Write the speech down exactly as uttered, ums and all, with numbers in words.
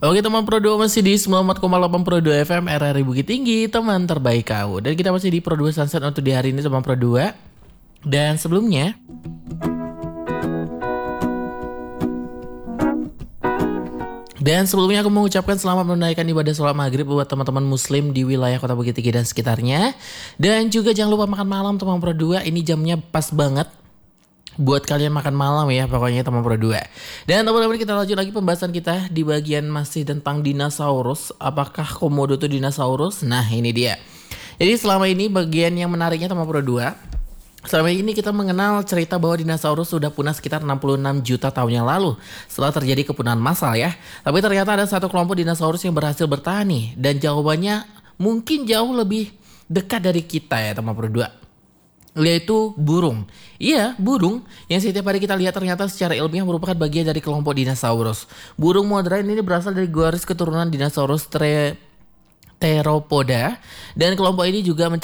Oke teman Pro dua masih di sembilan puluh empat koma delapan Pro dua F M R R I Bukit Tinggi, teman terbaik kau. Dan kita masih di Pro dua Sunset untuk di hari ini teman Pro dua. Dan sebelumnya Dan sebelumnya aku mengucapkan selamat menunaikan ibadah sholat maghrib buat teman-teman muslim di wilayah kota Bukit Tinggi dan sekitarnya. Dan juga jangan lupa makan malam teman Pro dua, ini jamnya pas banget buat kalian makan malam ya pokoknya teman Pro dua. Dan teman-teman kita lanjut lagi pembahasan kita di bagian masih tentang dinosaurus. Apakah Komodo itu dinosaurus? Nah ini dia. Jadi selama ini bagian yang menariknya teman Pro dua, selama ini kita mengenal cerita bahwa dinosaurus sudah punah sekitar enam puluh enam juta tahun yang lalu setelah terjadi kepunahan massal ya. Tapi ternyata ada satu kelompok dinosaurus yang berhasil bertahan nih. Dan jawabannya mungkin jauh lebih dekat dari kita ya teman Pro dua, yaitu burung. Iya, burung yang setiap hari kita lihat ternyata secara ilmiah merupakan bagian dari kelompok dinosaurus. Burung modern ini berasal dari garis keturunan dinosaurus tre Theropoda, dan kelompok ini juga